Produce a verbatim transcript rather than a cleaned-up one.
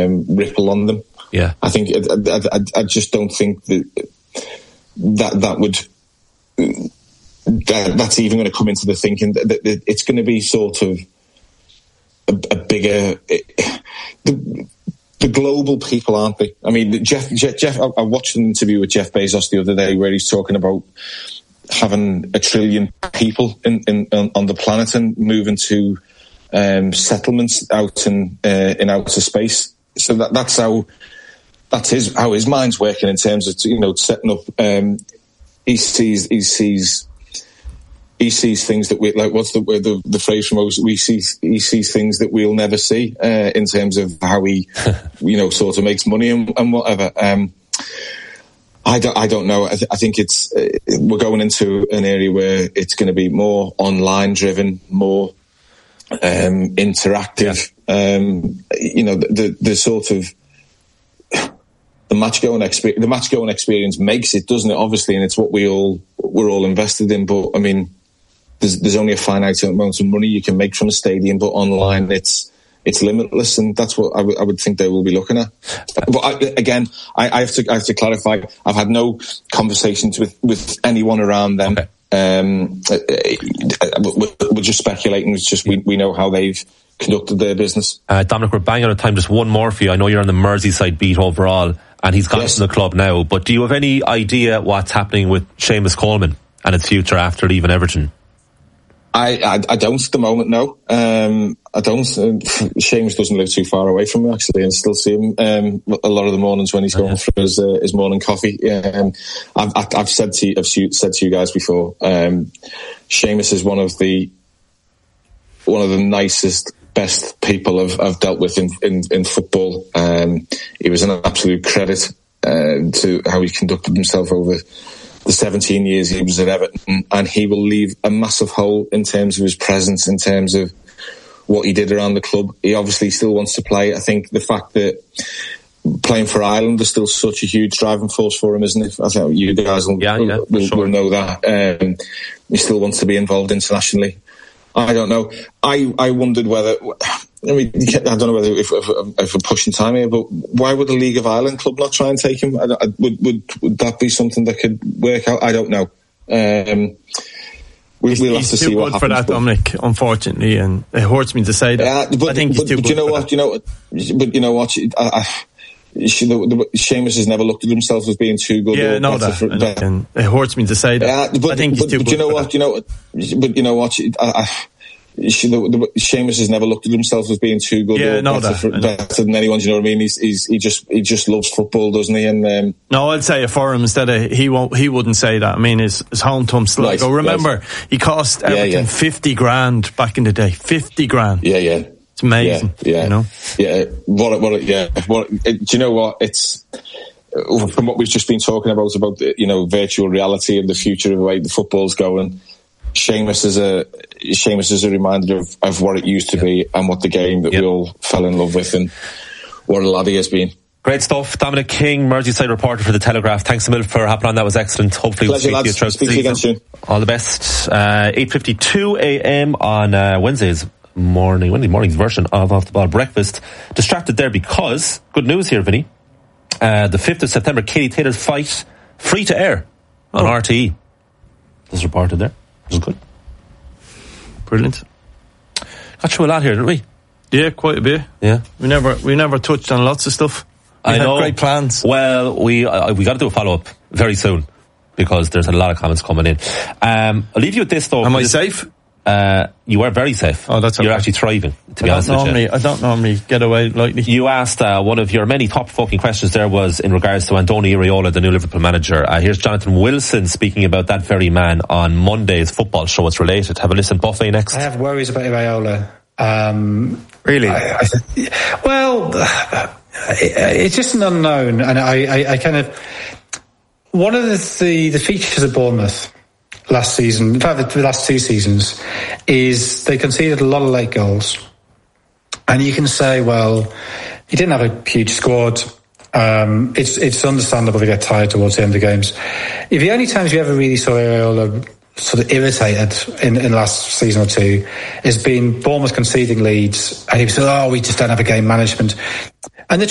um, ripple on them. Yeah, I think I, I, I just don't think that that that would that, that's even going to come into the thinking that, that, that it's going to be sort of a, a bigger. It, the, the global people, aren't they? I mean, Jeff. Jeff, Jeff I, I watched an interview with Jeff Bezos the other day where he's talking about having a trillion people in, in on the planet and moving to um, settlements out in uh, in outer space. So that that's how that's his how his mind's working in terms of, you know, setting up. Um, he sees he sees he sees things that we like. What's the the, the phrase from us? We see he sees things that we'll never see uh, in terms of how he, you know, sort of makes money and, and whatever. Um, I don't, I don't know. I, th- I think it's uh, we're going into an area where it's going to be more online driven, more um, interactive. Yeah. Um, you know, the, the the sort of the match going experience. The match going experience makes it, doesn't it? Obviously, and it's what we all we're all invested in. But I mean, there's there's only a finite amount of money you can make from a stadium, but online it's. It's limitless, and that's what I, w- I would think they will be looking at. But I, again, I, I have to I have to clarify. I've had no conversations with, with anyone around them. Okay. Um, we're just speculating. It's just we, we know how they've conducted their business. Uh, Dominic, we're banging out of time. Just one more for you. I know you're on the Merseyside beat overall, and he's gone yes. to the club now. But do you have any idea what's happening with Seamus Coleman and his future after leaving Everton? I, I, I don't at the moment, no. Um, I don't. Uh, Seamus doesn't live too far away from me, actually, and still see him um, a lot of the mornings when he's going oh, yeah. for his, uh, his morning coffee. Um, I've, I've said to you, I've said to you guys before, um, Seamus is one of the one of the nicest, best people I've, I've dealt with in, in, in football. Um, he was an absolute credit uh, to how he conducted himself over the seventeen years he was at Everton, and he will leave a massive hole in terms of his presence, in terms of what he did around the club. He obviously still wants to play. I think the fact that playing for Ireland is still such a huge driving force for him, isn't it? I think you guys will, yeah, yeah, will, sure. will know that. Um, he still wants to be involved internationally. I don't know. I, I wondered whether... I mean, I don't know whether if, if, if we're pushing time here, but why would the League of Ireland club not try and take him? I, I, would, would would that be something that could work out? I don't know. Um, we, he's, we'll he's have to too see what good happens. For that, Dominic, unfortunately, and it hurts me to say that. Uh, but, I think but, he's too but good you know for what? that. You know, but you know what? I, I, She, the, the, Seamus has never looked at himself as being too good. Yeah, or no, that. For, that. And it hurts me to say that. Uh, but, I think but, he's too but good you know for what? that. You know, but you know what? I, I, she, the, the, Seamus has never looked at himself as being too good yeah, or no, better, that. for, better than anyone. Do you know what I mean? He's, he's he just he just loves football, doesn't he? And um, no, I'd say it for him instead of he won't. He wouldn't say that. I mean, his, his home to him. Like, right, remember, right. he cost Everton yeah, yeah. fifty grand back in the day. Fifty grand. Yeah, yeah. It's amazing. Yeah, yeah. You know. Yeah. What? What? Yeah. What? It, do you know what? It's from what we've just been talking about about the, you know, virtual reality and the future of the way the football's going. Seamus is a Seamus is a reminder of, of what it used to yep. be and what the game that yep. we all fell in love with and what a lad he has been. Great stuff. Dominic King, Merseyside reporter for The Telegraph. Thanks a million for hopping on. That was excellent. Hopefully Pleasure, we'll speak lads. to you throughout the season. All the best. Uh, eight fifty-two a.m. on uh, Wednesday's morning, Wednesday morning's version of Off the Ball Breakfast. Distracted there because, good news here, Vinny. Uh, the fifth of September, Katie Taylor's fight, free to air on oh. R T E. This is reported there. This is good. Brilliant. Got through a lot here, didn't we? Yeah, quite a bit. Yeah. We never we never touched on lots of stuff. We I had know. Great plans. Well, we uh, we got to do a follow-up very soon because there's a lot of comments coming in. Um, I'll leave you with this, though. Am I this, safe? Uh, you are very safe. Oh, that's okay. You're actually thriving, to be I honest don't with normally, you. I don't normally get away lightly. You asked, uh, one of your many thought-provoking questions there was in regards to Andoni Iraola, the new Liverpool manager. Uh, here's Jonathan Wilson speaking about that very man on Monday's football show. It's related. Have a listen. Buffet next. I have worries about Iraola. Um, really? I, I, well, it, it's just an unknown. And I, I, I kind of... One of the, the, the features of Bournemouth last season, in fact the last two seasons, is they conceded a lot of late goals. And you can say, well, he didn't have a huge squad. Um, it's it's understandable to get tired towards the end of games. If the only times you ever really saw Iraola sort of irritated in, in the last season or two has been Bournemouth conceding leads, and he was, oh, we just don't have a game management. And the